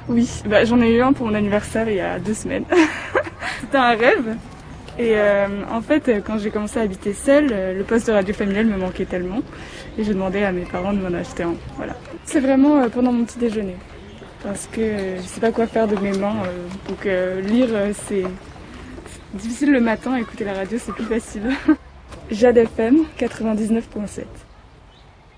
Oui, j'en ai eu un pour mon anniversaire il y a 2 semaines. C'était un rêve. Et en fait, quand j'ai commencé à habiter seule, le poste de radio familiale me manquait tellement. Et j'ai demandé à mes parents de m'en acheter un. Voilà. C'est vraiment pendant mon petit déjeuner. Parce que je sais pas quoi faire de mes mains. Donc lire, c'est difficile le matin. Écouter la radio, c'est plus facile. Jade FM 99.7.